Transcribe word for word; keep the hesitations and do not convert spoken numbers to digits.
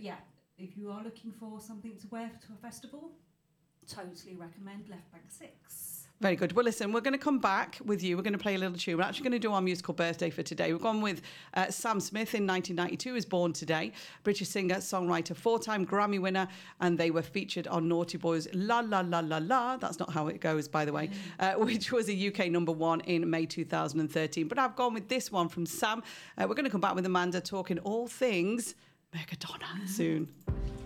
yeah, if you are looking for something to wear to a festival, totally recommend Left Bank Six. Very good. Well, listen, we're going to come back with you. We're going to play a little tune. We're actually going to do our musical birthday for today. We've gone with uh, Sam Smith in nineteen ninety-two, is born today. British singer, songwriter, four-time Grammy winner, and they were featured on Naughty Boy's La La La La La. That's not how it goes, by the way, uh, which was a U K number one in May two thousand thirteen. But I've gone with this one from Sam. Uh, we're going to come back with Amanda talking all things Megadonna soon.